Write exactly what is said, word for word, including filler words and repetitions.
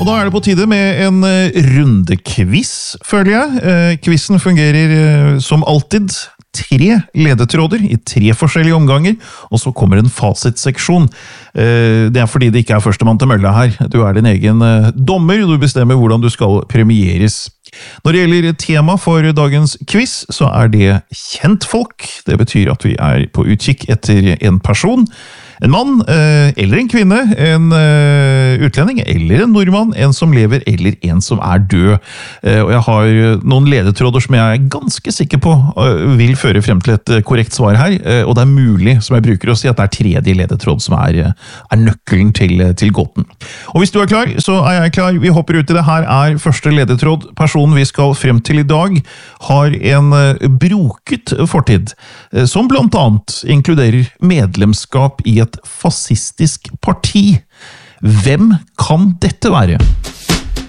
Og da er det på tide med en rundekviss, føler jeg. Quizen fungerer som alltid. Tre ledetråder i tre forskjellige omganger, og så kommer en fasitseksjon. Det er fordi det ikke er førstemann til mølla her. Du er din egen dommer, og du bestemmer hvordan du skal premieres. Når det gjelder tema for dagens quiz, så er det kjentfolk. Det betyr at vi er på utkikk etter en person, en mann eller en kvinne, en utlending eller en nordmann, en som lever eller en som er død. Og jeg har noen ledetråder som jeg er ganske sikker på vil føre frem til et korrekt svar her, og det er mulig, som jeg bruker å si, at det er tredje ledetråd som er, er nøkkelen til, til gåten. Og hvis du er klar, så er jeg klar. Vi hopper ut i det. Her er første ledetråd. Personen vi skal frem til i dag har en broket fortid, som blant annet inkluderer medlemskap i et fascistisk parti. Hvem kan dette være?